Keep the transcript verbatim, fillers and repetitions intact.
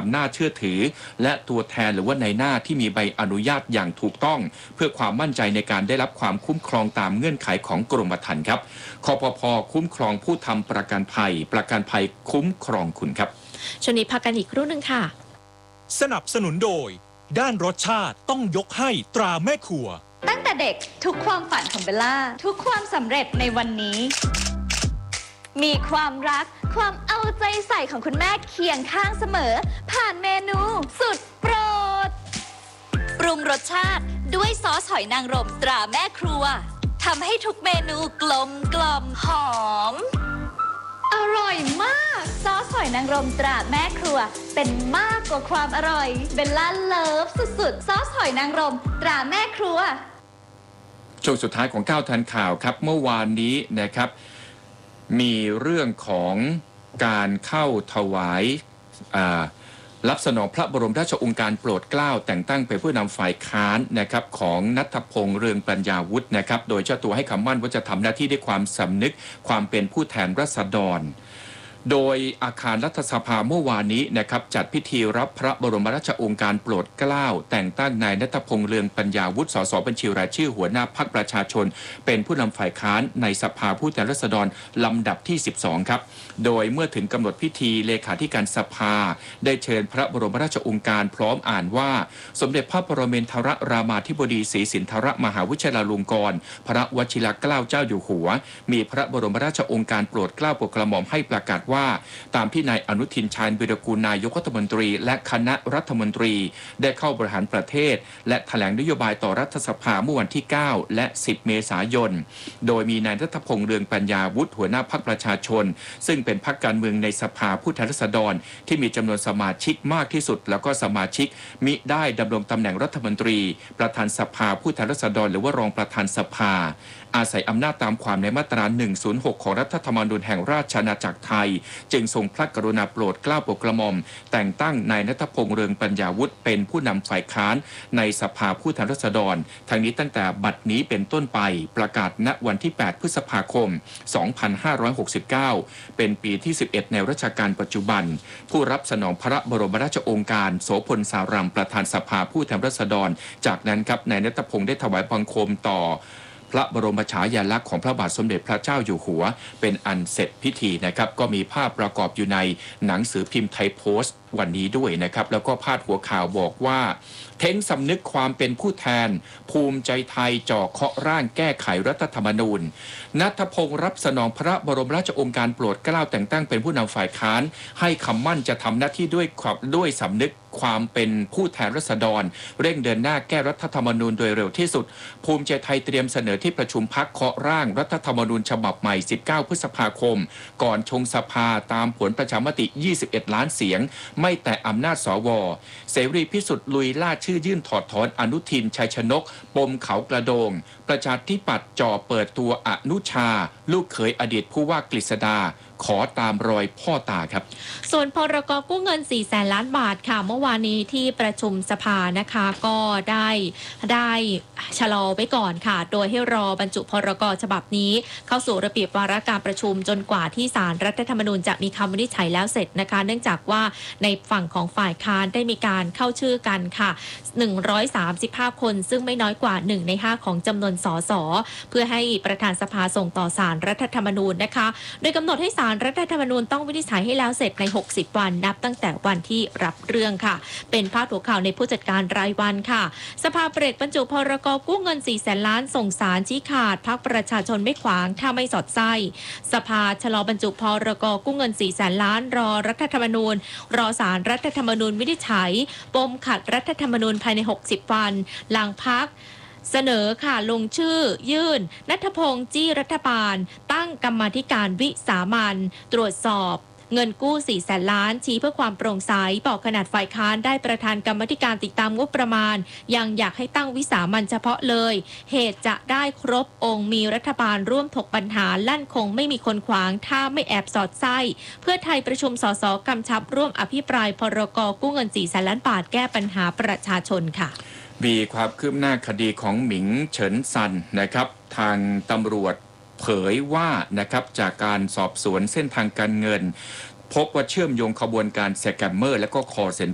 น่าเชื่อถือและตัวแทนหรือว่าในหน้าที่มีใบอนุญาตอย่างถูกต้องเพื่อความมั่นใจในการได้รับความคุ้มครองตามเงื่อนไขของกรมธรรม์ครับคปภ.คุ้มครองผู้ทำประกันภัยประกันภัยคุ้มครองคุณครับช่วงนี้พักกันอีกครู่หนึ่งค่ะสนับสนุนโดยด้านรสชาติต้องยกให้ตราแม่ครัวตั้งแต่เด็กทุกความฝันของเบลล่าทุกความสำเร็จในวันนี้มีความรักความเอาใจใส่ของคุณแม่เคียงข้างเสมอผ่านเมนูสุดโปรดปรุงรสชาติด้วยซอสหอยนางรมตราแม่ครัวทำให้ทุกเมนูกลมกล่อมหอมอร่อยมากซอสหอยนางรมตราแม่ครัวเป็นมากกว่าความอร่อยเบลล่าเลิฟสุดๆซอสหอยนางรมตราแม่ครัวช่วงสุดท้ายของก้าวทันข่าวครับเมื่อวานนี้นะครับมีเรื่องของการเข้าถวายรับสนองพระบรมราชโองการโปรดเกล้าแต่งตั้งเป็นผู้นำฝ่ายค้านนะครับของณัฐพงษ์เรืองปัญญาวุฒินะครับโดยเจ้าตัวให้คำมั่นว่าจะทำหน้าที่ด้วยความสำนึกความเป็นผู้แทนราษฎรโดยอาคารรัฐสภาเมื่อวานนี้นะครับจัดพิธีรับพระบรมราชโองการโปรดเกล้าแต่งตั้งนายณัฐพงษ์เรืองปัญญาวุฒิสสบัญชีรายชื่อหัวหน้าพรรคประชาชนเป็นผู้นำฝ่ายค้านในสภาผู้แทนราษฎรลำดับที่สิบสองครับโดยเมื่อถึงกำหนดพิธีเลขาธิการสภาได้เชิญพระบรมราชโองการพร้อมอ่านว่าสมเด็จพระปรมินทรรามาธิบดีศรีสินธรมหาวิทยาลงกรณ์พระวชิรเกล้าเจ้าอยู่หัวมีพระบรมราชโองการโปรดเกล้าโปรดกระหม่อมให้ประกาศว่าตามที่นายอนุทินชาญวิรากูลนายกรัฐมนตรีและคณะรัฐมนตรีได้เข้าบริหารประเทศและแถลงนโยบายต่อรัฐสภาเมื่อวันที่เก้าและสิบเมษายนโดยมีนายณัฐพงษ์เรืองปัญญาวุฒิหัวหน้าพรรคประชาชนซึ่งเป็นพรรคการเมืองในสภาผู้แทนราษฎรที่มีจำนวนสมาชิกมากที่สุดแล้วก็สมาชิกมิได้ดำรงตำแหน่งรัฐมนตรีประธานสภาผู้แทนราษฎรหรือว่ารองประธานสภาอาศัยอำนาจตามความในมาตราหนึ่งศูนย์หกของรัฐธรรมนูญแห่งราชอาณาจักรไทยจึงทรงพระกรุณาโปรดเกล้าโปรดกระหม่อมแต่งตั้งนายณัฐพงษ์เรืองปัญญาวุฒิเป็นผู้นำฝ่ายค้านในสภาผู้แทนราษฎรทั้งนี้ตั้งแต่บัดนี้เป็นต้นไปประกาศณวันที่แปดพฤษภาคมสองพันห้าร้อยหกสิบเก้าเป็นปีที่สิบเอ็ดในรัชกาลปัจจุบันผู้รับสนองพระบรมราชโองการโสพลสารัมประธานสภาผู้แทนราษฎรจากนั้นครับนายณัฐพงษ์ได้ถวายบังคมต่อพระบรมฉายาลักษณ์ของพระบาทสมเด็จพระเจ้าอยู่หัวเป็นอันเสร็จพิธีนะครับก็มีภาพประกอบอยู่ในหนังสือพิมพ์ไทยโพสต์วันนี้ด้วยนะครับแล้วก็พาดหัวข่าวบอกว่าเท้งสำนึกความเป็นผู้แทนภูมิใจไทยจ่อเคาะร่างแก้ไขรัฐธรรมนูญณัฐพงษ์รับสนองพระบรมราชโองการโปรดเกล้าแต่งตั้งเป็นผู้นำฝ่ายค้านให้คำมั่นจะทำหน้าที่ด้วยความด้วยสำนึกความเป็นผู้แทนราษฎรเร่งเดินหน้าแก้รัฐธรรมนูญโดยเร็วที่สุดภูมิใจไทยเตรียมเสนอที่ประชุมพรรคเคาะร่างรัฐธรรมนูญฉบับใหม่สิบเก้าพฤษภาคมก่อนชงสภาตามผลประชามติยี่สิบเอ็ดล้านเสียงไม่แต่อำนาจสวเสรีพิสุทธิ์ลุยล่าชื่อยื่นถอดถอนอนุทินชัยชนกปมเขากระโดงประชาธิปัตย์จ่อเปิดตัวอนุชาลูกเขยอดีตผู้ว่ากฤษดาขอตามรอยพ่อตาครับส่วนพรก.กู้เงินสี่แสนล้านบาทค่ะเมื่อวานนี้ที่ประชุมสภานะคะก็ได้ได้ชะลอไว้ก่อนค่ะโดยให้รอบรรจุพรก.ฉบับนี้เข้าสู่ระเบียบวาระการประชุมจนกว่าที่ศาลรัฐธรรมนูญจะมีคำวินิจฉัยแล้วเสร็จนะคะเนื่องจากว่าในฝั่งของฝ่ายค้านได้มีการเข้าชื่อกันค่ะหนึ่งร้อยสามสิบห้าคนซึ่งไม่น้อยกว่าหนึ่งในห้าของจำนวนสสเพื่อให้ประธานสภาส่งต่อศาลรัฐธรรมนูญนะคะโดยกำหนดให้ศาลรัฐธรรมนูญต้องวินิจฉัยให้แล้วเสร็จในหกสิบวันนับตั้งแต่วันที่รับเรื่องค่ะเป็นพาดหัวข่าวในผู้จัดการรายวันค่ะสภาเบรกบรรจุพรก.กู้เงินสี่แสนล้านส่งศาลชี้ขาดพรรคประชาชนไม่ขวางถ้าไม่สอดไส้สภาชะลอบรรจุพรก.กู้เงินสี่แสนล้านรอรัฐธรรมนูญรอศาลรัฐธรรมนูญวินิจฉัยปมขัดรัฐธรรมนูญภายในหกสิบวันหลังพักเสนอค่ะลงชื่อยื่นณัฐพงษ์จี้รัฐบาลตั้งกรรมาธิการวิสามัญตรวจสอบเงินกู้สี่แสนล้านชี้เพื่อความโปร่งใสบอกขนาดฝ่ายค้านได้ประธานกรรมาธิการติดตามงบประมาณยังอยากให้ตั้งวิสามัญเฉพาะเลยเหตุจะได้ครบองค์มีรัฐบาลร่วมถกปัญหาลั่นคงไม่มีคนขวางถ้าไม่แอบสอดไส้เพื่อไทยประชุมสสกำชับร่วมอภิปรายพรก.กู้เงินสี่แสนล้านบาทแก้ปัญหาประชาชนค่ะมีความคืบหน้าคดีของหมิงเฉินซันนะครับทางตำรวจเผยว่านะครับจากการสอบสวนเส้นทางการเงินพบว่าเชื่อมโยงขบวนการแสแกมเมอร์และก็คอเซ็น